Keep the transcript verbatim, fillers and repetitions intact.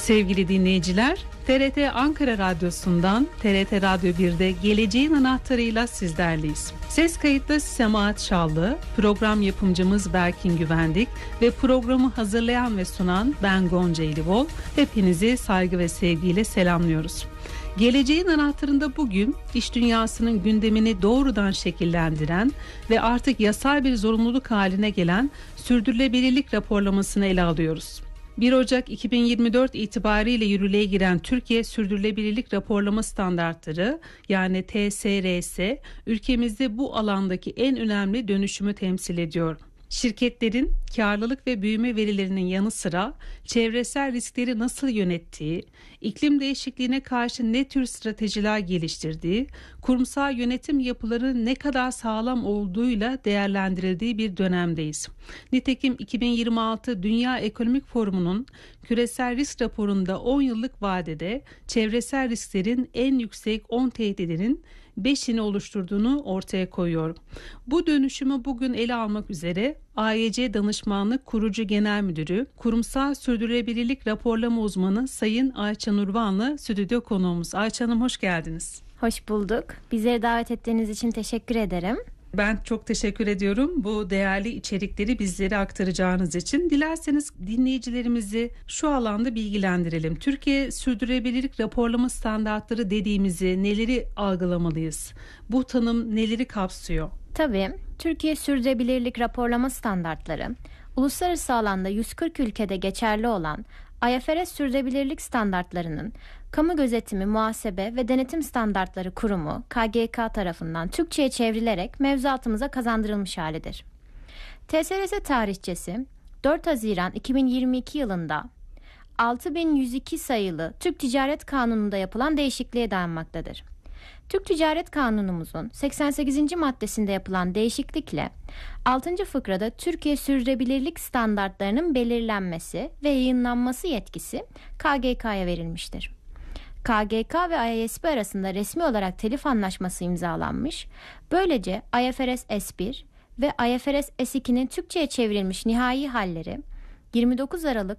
Sevgili dinleyiciler, T R T Ankara Radyosu'ndan T R T Radyo bir'de Geleceğin Anahtarı'yla sizlerleyiz. Ses kayıtta Semahat Şallı, program yapımcımız Berkin Güvendik ve programı hazırlayan ve sunan ben Gonca Elivol. Hepinizi saygı ve sevgiyle selamlıyoruz. Geleceğin Anahtarı'nda bugün iş dünyasının gündemini doğrudan şekillendiren ve artık yasal bir zorunluluk haline gelen sürdürülebilirlik raporlamasını ele alıyoruz. bir Ocak iki bin yirmi dört itibariyle yürürlüğe giren Türkiye Sürdürülebilirlik Raporlama Standartları yani T S R S ülkemizde bu alandaki en önemli dönüşümü temsil ediyor. Şirketlerin karlılık ve büyüme verilerinin yanı sıra çevresel riskleri nasıl yönettiği, iklim değişikliğine karşı ne tür stratejiler geliştirdiği, kurumsal yönetim yapıları ne kadar sağlam olduğuyla değerlendirildiği bir dönemdeyiz. Nitekim iki bin yirmi altı Dünya Ekonomik Forumu'nun küresel risk raporunda on yıllık vadede çevresel risklerin en yüksek on tehdidinin beşini oluşturduğunu ortaya koyuyor. Bu dönüşümü bugün ele almak üzere A Y C Danışmanlık Kurucu Genel Müdürü, Kurumsal Sürdürülebilirlik Raporlama Uzmanı Sayın Ayça Nurvan'la stüdyo konuğumuz. Ayça Hanım hoş geldiniz. Hoş bulduk. Bizleri davet ettiğiniz için teşekkür ederim. Ben çok teşekkür ediyorum bu değerli içerikleri bizlere aktaracağınız için. Dilerseniz dinleyicilerimizi şu alanda bilgilendirelim. Türkiye Sürdürülebilirlik Raporlama Standartları dediğimizi neleri algılamalıyız? Bu tanım neleri kapsıyor? Tabii, Türkiye Sürdürülebilirlik Raporlama Standartları, uluslararası alanda yüz kırk ülkede geçerli olan I F R S Sürdürülebilirlik Standartlarının Kamu Gözetimi, Muhasebe ve Denetim Standartları Kurumu K G K tarafından Türkçe'ye çevrilerek mevzuatımıza kazandırılmış halidir. T S R S tarihçesi dört Haziran iki bin yirmi iki yılında altı bin yüz iki sayılı Türk Ticaret Kanunu'nda yapılan değişikliğe dayanmaktadır. Türk Ticaret Kanunumuzun seksen sekizinci maddesinde yapılan değişiklikle altıncı fıkrada Türkiye Sürdürülebilirlik Standartlarının belirlenmesi ve yayınlanması yetkisi K G K'ya verilmiştir. K G K ve I A S B arasında resmi olarak telif anlaşması imzalanmış. Böylece I F R S S bir ve I F R S S iki'nin Türkçe'ye çevrilmiş nihai halleri yirmi dokuz Aralık